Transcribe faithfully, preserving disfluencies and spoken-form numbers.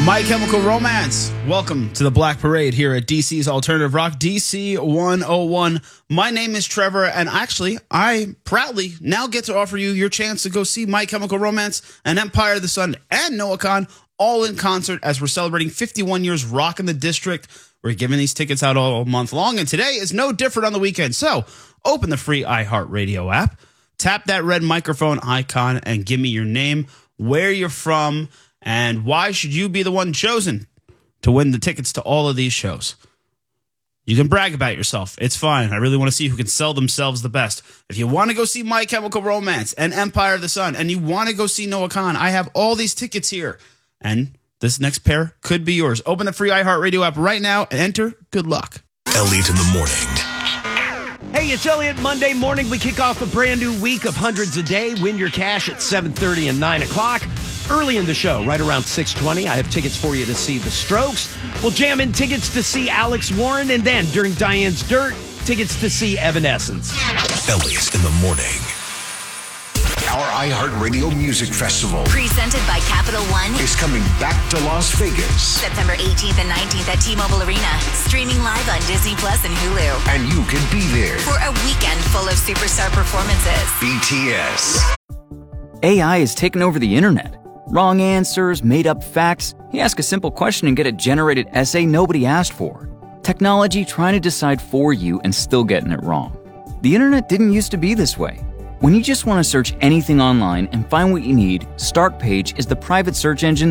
My Chemical Romance. Welcome to the Black Parade here at D C's Alternative Rock, D C one oh one. My name is Trevor, and actually, I proudly now get to offer you your chance to go see My Chemical Romance and Empire of the Sun and Noah Kahan all in concert as we're celebrating fifty-one years rocking the district. We're giving these tickets out all month long, and today is no different on the weekend. So open the free iHeartRadio app, tap that red microphone icon, and give me your name, where you're from, and why should you be the one chosen to win the tickets to all of these shows? You can brag about yourself. It's fine. I really want to see who can sell themselves the best. If you want to go see My Chemical Romance and Empire of the Sun, and you want to go see Noah Kahan, I have all these tickets here. And this next pair could be yours. Open the free iHeartRadio app right now and enter. Good luck. Elliot in the morning. Hey, it's Elliot. Monday morning, we kick off a brand new week of hundreds a day. Win your cash at seven thirty and nine o'clock. Early in the show, right around six twenty, I have tickets for you to see The Strokes. We'll jam in tickets to see Alex Warren, and then during Diane's Dirt, tickets to see Evanescence. Elliot in the morning. Our iHeartRadio Music Festival, presented by Capital One, is coming back to Las Vegas. September eighteenth and nineteenth at T-Mobile Arena. Streaming live on Disney Plus and Hulu. And you can be there for a weekend full of superstar performances. B T S. A I has taken over the internet. Wrong answers, made-up facts. You ask a simple question and get a generated essay nobody asked for. Technology trying to decide for you and still getting it wrong. The internet didn't used to be this way. When you just want to search anything online and find what you need, Startpage is the private search engine